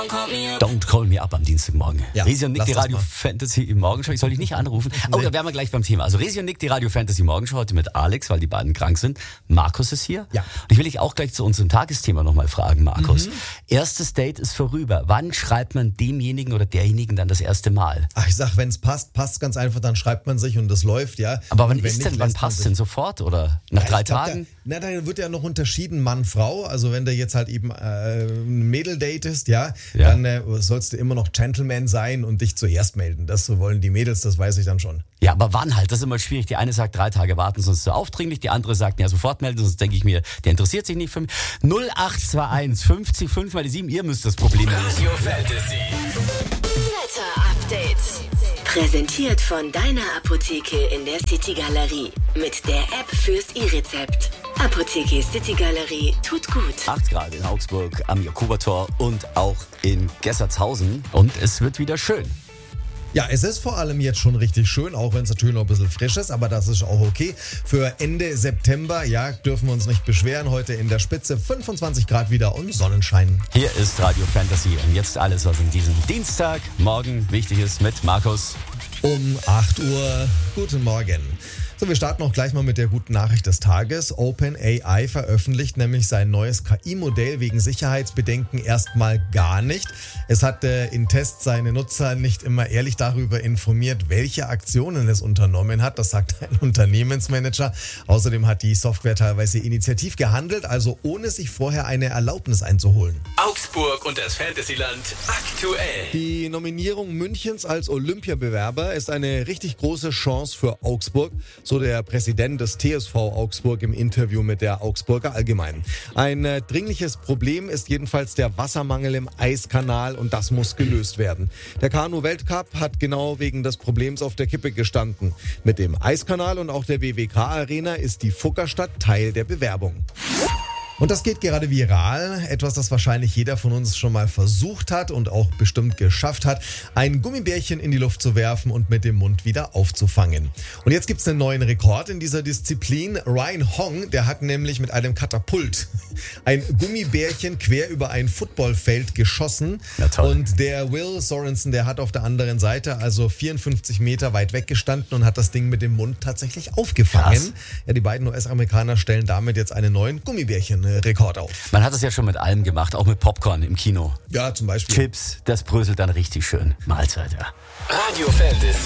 Don't Call Me Up am Dienstagmorgen. Ja, Resi und Nick, die lass das Radio mal. Fantasy im Morgenshow. Ich soll dich nicht anrufen. Oh, da wären wir gleich beim Thema. Also Resi und Nick, die Radio Fantasy Morgenshow heute mit Alex, weil die beiden krank sind. Markus ist hier. Ja. Und ich will dich auch gleich zu unserem Tagesthema nochmal fragen, Markus. Erstes Date ist vorüber. Wann schreibt man demjenigen oder derjenigen dann das erste Mal? Ach, ich sag, wenn es passt ganz einfach, dann schreibt man sich und das läuft, ja. Aber wann Und wenn ist nicht, denn, wann lässt man passt sich. denn sofort oder nach 3 Ich glaub, Tagen? Da wird ja noch unterschieden Mann-Frau. Also wenn du jetzt halt eben ein Mädel datest, ja. Dann sollst du immer noch Gentleman sein und dich zuerst melden. Das so wollen die Mädels, das weiß ich dann schon. Ja, aber wann halt? Das ist immer schwierig. Die eine sagt 3 Tage warten, sonst ist zu aufdringlich. Die andere sagt, ja, sofort melden, sonst denke ich mir, der interessiert sich nicht für mich. 0821 50 5 mal die 7, ihr müsst das Problem lösen. Radio Fantasy. Wetter Update. Präsentiert von deiner Apotheke in der City Galerie. Mit der App fürs E-Rezept. Apotheke City Galerie tut gut. 8 Grad in Augsburg am Jakobertor und auch in Gessertshausen. Und es wird wieder schön. Ja, es ist vor allem jetzt schon richtig schön, auch wenn es natürlich noch ein bisschen frisch ist, aber das ist auch okay. Für Ende September, ja, dürfen wir uns nicht beschweren. Heute in der Spitze 25 Grad wieder und Sonnenschein. Hier ist Radio Fantasy und jetzt alles, was in diesem Dienstagmorgen wichtig ist mit Markus. Um 8 Uhr. Guten Morgen. So, wir starten auch gleich mal mit der guten Nachricht des Tages. OpenAI veröffentlicht nämlich sein neues KI-Modell wegen Sicherheitsbedenken erstmal gar nicht. Es hat in Tests seine Nutzer nicht immer ehrlich darüber informiert, welche Aktionen es unternommen hat. Das sagt ein Unternehmensmanager. Außerdem hat die Software teilweise initiativ gehandelt, also ohne sich vorher eine Erlaubnis einzuholen. Augsburg und das Fantasyland aktuell. Die Nominierung Münchens als Olympiabewerber ist eine richtig große Chance für Augsburg, so der Präsident des TSV Augsburg im Interview mit der Augsburger Allgemeinen. Ein dringliches Problem ist jedenfalls der Wassermangel im Eiskanal und das muss gelöst werden. Der Kanu-Weltcup hat genau wegen des Problems auf der Kippe gestanden. Mit dem Eiskanal und auch der WWK-Arena ist die Fuggerstadt Teil der Bewerbung. Und das geht gerade viral, etwas, das wahrscheinlich jeder von uns schon mal versucht hat und auch bestimmt geschafft hat, ein Gummibärchen in die Luft zu werfen und mit dem Mund wieder aufzufangen. Und jetzt gibt's einen neuen Rekord in dieser Disziplin. Ryan Hong, der hat nämlich mit einem Katapult ein Gummibärchen quer über ein Footballfeld geschossen. Na toll. Und der Will Sorensen, der hat auf der anderen Seite, also 54 Meter weit weggestanden und hat das Ding mit dem Mund tatsächlich aufgefangen. Krass. Ja, die beiden US-Amerikaner stellen damit jetzt einen neuen Gummibärchen-Rekord auf. Man hat es ja schon mit allem gemacht, auch mit Popcorn im Kino. Ja, zum Beispiel. Chips, das bröselt dann richtig schön. Mahlzeit, ja. Radio Fantasy.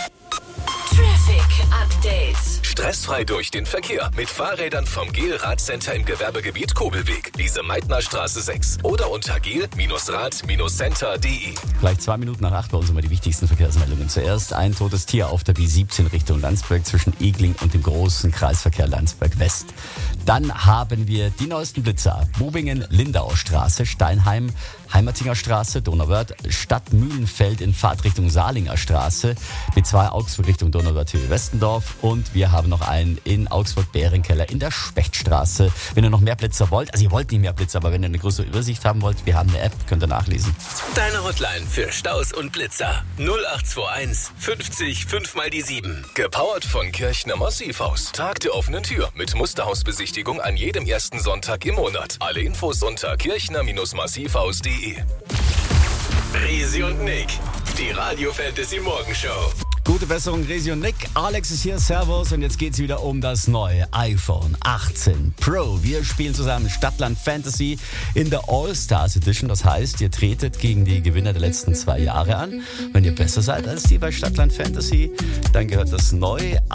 Traffic Update. Stressfrei durch den Verkehr mit Fahrrädern vom GEL-Radcenter im Gewerbegebiet Kobelweg, Lise-Meitner-Straße 6 oder unter gel-rad-center.de. Gleich 2 Minuten nach 8 bei uns immer die wichtigsten Verkehrsmeldungen. Zuerst ein totes Tier auf der B17 Richtung Landsberg zwischen Egling und dem großen Kreisverkehr Landsberg West. Dann haben wir die neuesten Blitzer. Bobingen-Lindauer Straße, Steinheim, Heimertinger Straße, Donauwörth, Stadtmühlenfeld in Fahrtrichtung Salinger Straße, B2 Augsburg Richtung Donauwörth-Höhe Westendorf und wir haben noch einen in Augsburg-Bärenkeller in der Spechtstraße. Wenn ihr noch mehr Blitzer wollt, also ihr wollt nicht mehr Blitzer, aber wenn ihr eine größere Übersicht haben wollt, wir haben eine App, könnt ihr nachlesen. Deine Hotline für Staus und Blitzer 0821 50 5 mal die 7. Gepowert von Kirchner Massivhaus. Tag der offenen Tür mit Musterhausbesichtigung an jedem ersten Sonntag im Monat. Alle Infos unter kirchner-massivhaus.de. Resi und Nick, die Radio Fantasy Morgenshow. Gute Besserung, Resi und Nick. Alex ist hier, Servus. Und jetzt geht's wieder um das neue iPhone 18 Pro. Wir spielen zusammen Stadtland Fantasy in der All-Stars Edition. Das heißt, ihr tretet gegen die Gewinner der letzten 2 Jahre an. Wenn ihr besser seid als die bei Stadtland Fantasy, dann gehört das neue